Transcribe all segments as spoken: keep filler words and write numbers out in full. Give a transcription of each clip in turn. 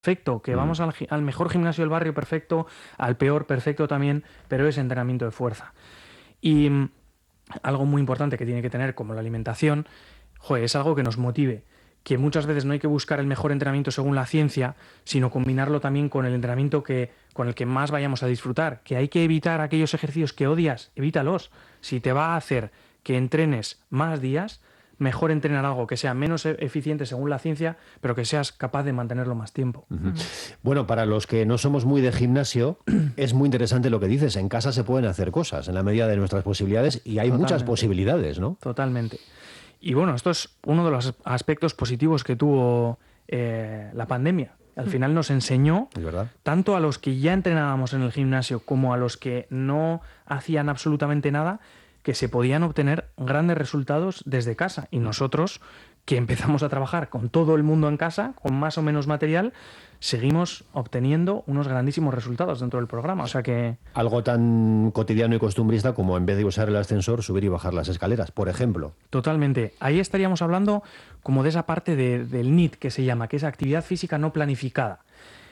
perfecto, que vamos al, al mejor gimnasio del barrio, perfecto, al peor, perfecto también, pero es entrenamiento de fuerza. Y mm, algo muy importante que tiene que tener, como la alimentación, joder, es algo que nos motive, que muchas veces no hay que buscar el mejor entrenamiento según la ciencia, sino combinarlo también con el entrenamiento que, con el que más vayamos a disfrutar, que hay que evitar aquellos ejercicios que odias, evítalos. Si te va a hacer que entrenes más días, mejor entrenar algo que sea menos eficiente según la ciencia, pero que seas capaz de mantenerlo más tiempo. Uh-huh. Bueno, para los que no somos muy de gimnasio, es muy interesante lo que dices. En casa se pueden hacer cosas en la medida de nuestras posibilidades y hay Totalmente. muchas posibilidades, ¿no? Totalmente. Y bueno, esto es uno de los aspectos positivos que tuvo eh, la pandemia. Al final nos enseñó, tanto a los que ya entrenábamos en el gimnasio como a los que no hacían absolutamente nada, que se podían obtener grandes resultados desde casa. Y nosotros, que empezamos a trabajar con todo el mundo en casa, con más o menos material, seguimos obteniendo unos grandísimos resultados dentro del programa. O sea que... Algo tan cotidiano y costumbrista como en vez de usar el ascensor, subir y bajar las escaleras, por ejemplo. Totalmente. Ahí estaríamos hablando como de esa parte de, del N I T, que se llama, que es actividad física no planificada.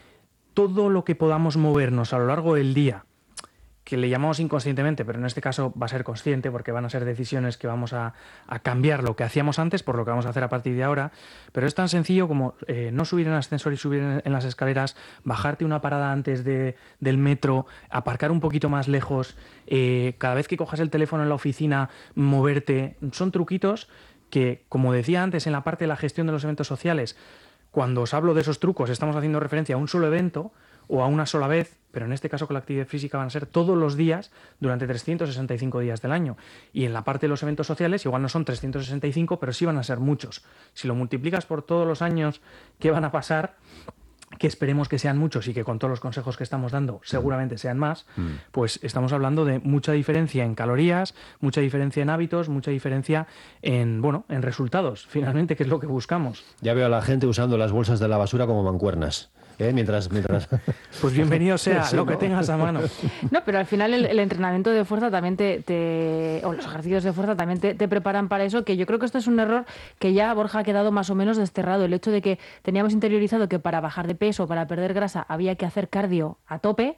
Todo lo que podamos movernos a lo largo del día, que le llamamos inconscientemente, pero en este caso va a ser consciente porque van a ser decisiones que vamos a, a cambiar lo que hacíamos antes por lo que vamos a hacer a partir de ahora, pero es tan sencillo como eh, no subir en el ascensor y subir en, en las escaleras, bajarte una parada antes de, del metro, aparcar un poquito más lejos, eh, cada vez que cojas el teléfono en la oficina, moverte. Son truquitos que, como decía antes en la parte de la gestión de los eventos sociales, cuando os hablo de esos trucos estamos haciendo referencia a un solo evento o a una sola vez, pero en este caso con la actividad física van a ser todos los días durante trescientos sesenta y cinco días del año. Y en la parte de los eventos sociales igual no son trescientos sesenta y cinco, pero sí van a ser muchos. Si lo multiplicas por todos los años que van a pasar, que esperemos que sean muchos y que con todos los consejos que estamos dando seguramente sean más, mm. pues estamos hablando de mucha diferencia en calorías, mucha diferencia en hábitos, mucha diferencia en, bueno, en resultados, finalmente, que es lo que buscamos. Ya veo a la gente usando las bolsas de la basura como mancuernas. ¿Eh? Mientras, mientras... Pues bienvenido sea sí, lo ¿no? que tengas a mano. No, pero al final el, el entrenamiento de fuerza también te, te... o los ejercicios de fuerza también te, te preparan para eso, que yo creo que esto es un error que ya, Borja, ha quedado más o menos desterrado. El hecho de que teníamos interiorizado que para bajar de peso, para perder grasa, había que hacer cardio a tope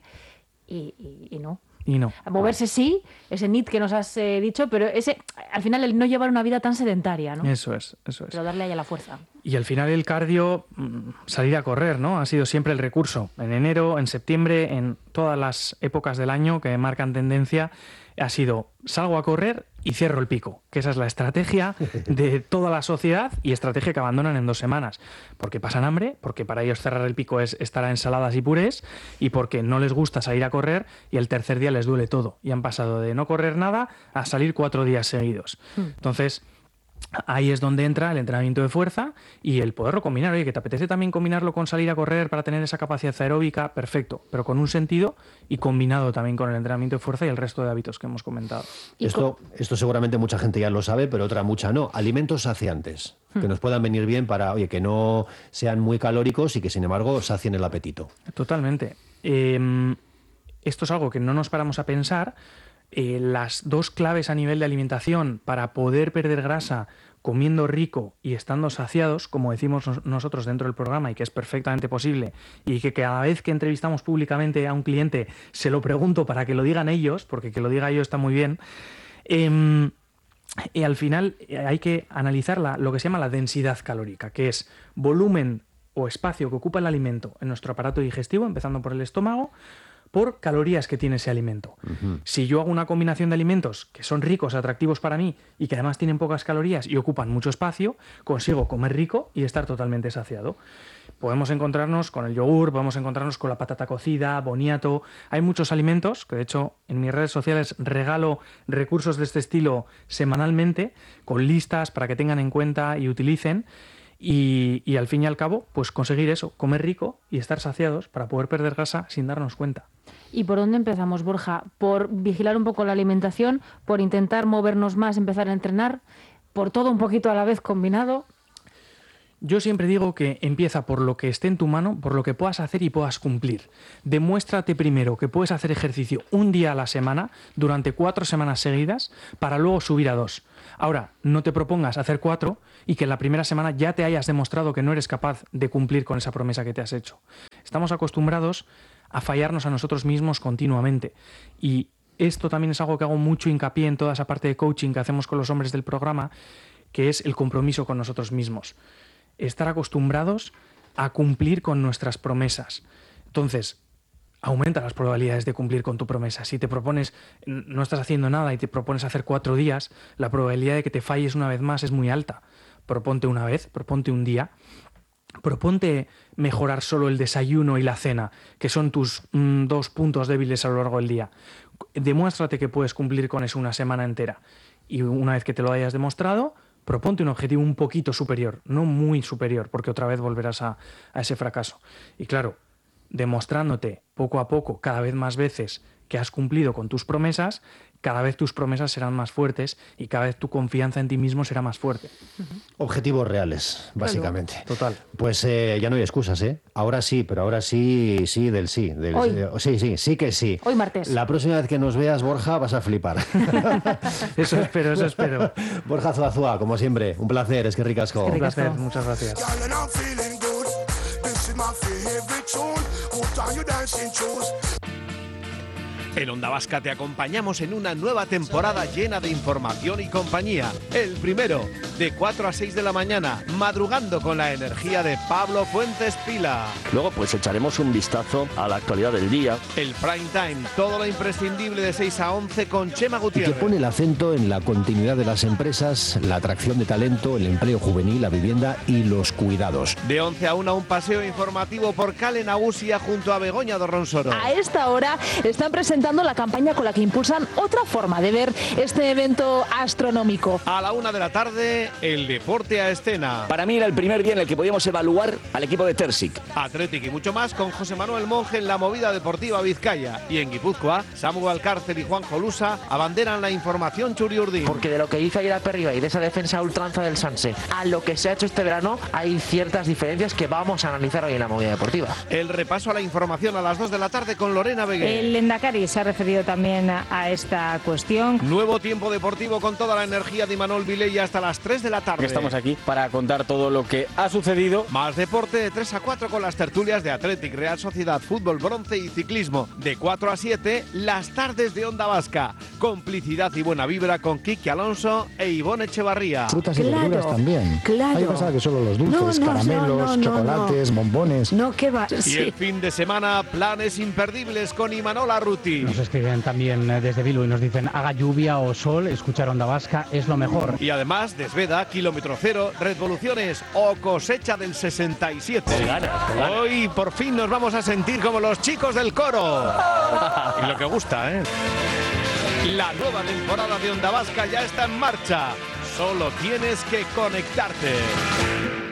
y, y, y no. Y no. A moverse sí, ese N I T que nos has eh, dicho, pero ese al final el no llevar una vida tan sedentaria, ¿no? Eso es, eso es. Pero darle ahí a la fuerza. Y al final el cardio, salir a correr, ¿no? Ha sido siempre el recurso. En enero, en septiembre, en todas las épocas del año que marcan tendencia, ha sido salgo a correr y cierro el pico, que esa es la estrategia de toda la sociedad y estrategia que abandonan en dos semanas, porque pasan hambre, porque para ellos cerrar el pico es estar a ensaladas y purés y porque no les gusta salir a correr y el tercer día les duele todo y han pasado de no correr nada a salir cuatro días seguidos. Entonces, ahí es donde entra el entrenamiento de fuerza y el poderlo combinar. Oye, que te apetece también combinarlo con salir a correr para tener esa capacidad aeróbica, perfecto, pero con un sentido y combinado también con el entrenamiento de fuerza y el resto de hábitos que hemos comentado. Esto, esto seguramente mucha gente ya lo sabe, pero otra mucha no. Alimentos saciantes, que nos puedan venir bien para, oye, que no sean muy calóricos y que sin embargo sacien el apetito. Totalmente. Eh, esto es algo que no nos paramos a pensar. Eh, las dos claves a nivel de alimentación para poder perder grasa comiendo rico y estando saciados, como decimos nos- nosotros dentro del programa y que es perfectamente posible y que cada vez que entrevistamos públicamente a un cliente se lo pregunto para que lo digan ellos, porque que lo diga yo está muy bien, eh, y al final eh, hay que analizar la, lo que se llama la densidad calórica, que es volumen o espacio que ocupa el alimento en nuestro aparato digestivo, empezando por el estómago, por calorías que tiene ese alimento. Uh-huh. Si yo hago una combinación de alimentos que son ricos, atractivos para mí y que además tienen pocas calorías y ocupan mucho espacio, consigo comer rico y estar totalmente saciado. Podemos encontrarnos con el yogur, podemos encontrarnos con la patata cocida, boniato. Hay muchos alimentos, que de hecho en mis redes sociales regalo recursos de este estilo semanalmente, con listas para que tengan en cuenta y utilicen. Y, y al fin y al cabo, pues conseguir eso, comer rico y estar saciados para poder perder grasa sin darnos cuenta. ¿Y por dónde empezamos, Borja? ¿Por vigilar un poco la alimentación? ¿Por intentar movernos más, empezar a entrenar? ¿Por todo un poquito a la vez combinado? Yo siempre digo que empieza por lo que esté en tu mano, por lo que puedas hacer y puedas cumplir. Demuéstrate primero que puedes hacer ejercicio un día a la semana durante cuatro semanas seguidas para luego subir a dos. Ahora, no te propongas hacer cuatro y que en la primera semana ya te hayas demostrado que no eres capaz de cumplir con esa promesa que te has hecho. Estamos acostumbrados a fallarnos a nosotros mismos continuamente y esto también es algo que hago mucho hincapié en toda esa parte de coaching que hacemos con los hombres del programa, que es el compromiso con nosotros mismos. Estar acostumbrados a cumplir con nuestras promesas. Entonces, aumenta las probabilidades de cumplir con tu promesa. Si te propones, no estás haciendo nada y te propones hacer cuatro días, la probabilidad de que te falles una vez más es muy alta. Proponte una vez, proponte un día. Proponte mejorar solo el desayuno y la cena, que son tus mm, dos puntos débiles a lo largo del día. Demuéstrate que puedes cumplir con eso una semana entera. Y una vez que te lo hayas demostrado, proponte un objetivo un poquito superior, no muy superior, porque otra vez volverás a, a ese fracaso. Y claro, demostrándote poco a poco, cada vez más veces, que has cumplido con tus promesas, cada vez tus promesas serán más fuertes y cada vez tu confianza en ti mismo será más fuerte. Objetivos reales, básicamente. Claro, total. Pues eh, ya no hay excusas, ¿eh? Ahora sí, pero ahora sí, sí del sí. Del, Hoy. eh, sí, sí, sí que sí. Hoy martes. La próxima vez que nos veas, Borja, vas a flipar. Eso espero, eso espero. Borja Zuazua, como siempre, un placer, es que ricasco. Es que Un ricasco. placer, muchas gracias. Girl, and I'm feeling good. This is my favorite tune. Put on your dancing shoes. En Onda Vasca te acompañamos en una nueva temporada llena de información y compañía. El primero, de cuatro a seis de la mañana, madrugando con la energía de Pablo Fuentes Pila. Luego pues echaremos un vistazo a la actualidad del día. El prime time, todo lo imprescindible de seis a once con Chema Y que Gutiérrez. pone el acento en la continuidad de las empresas, la atracción de talento, el empleo juvenil, la vivienda y los cuidados. De once a una, un paseo informativo por Cale Nagusia junto a Begoña Dorronsoro. A esta hora están presentando la campaña con la que impulsan otra forma de ver este evento astronómico. A la una de la tarde, el deporte a escena. Para mí era el primer día en el que podíamos evaluar al equipo de Tersic. Athletic y mucho más con José Manuel Monge en la movida deportiva Vizcaya. Y en Guipúzcoa, Samu Valcárcel y Juan Jolusa abanderan la información Churiurdín. Porque de lo que hizo ayer a Perriba y de esa defensa a ultranza del Sanse a lo que se ha hecho este verano, hay ciertas diferencias que vamos a analizar hoy en la movida deportiva. El repaso a la información a las dos de la tarde con Lorena Beguer. El Endacari se ha referido también a esta cuestión. Nuevo tiempo deportivo con toda la energía de Imanol Vilella hasta las tres de la tarde. Estamos aquí para contar todo lo que ha sucedido. Más deporte de tres a cuatro con las tertulias de Athletic, Real Sociedad, Fútbol, Bronce y Ciclismo. De cuatro a siete, las tardes de Onda Vasca. Complicidad y buena vibra con Kiki Alonso e Ivonne Echevarría. Frutas y Claro, verduras también. claro. Hay que pensar que solo los dulces, No, no, caramelos, no, no, no, chocolates, bombones. No, que va. Y Sí. el fin de semana, planes imperdibles con Imanol Arruti. Nos escriben también desde Bilbao y nos dicen haga lluvia o sol, escuchar Onda Vasca es lo mejor. Y además, Desveda, Kilómetro Cero, Revoluciones o Cosecha del sesenta y siete. Con ganas, con ganas. Hoy por fin nos vamos a sentir como los chicos del coro. Y lo que gusta, ¿eh? La nueva temporada de Onda Vasca ya está en marcha. Solo tienes que conectarte.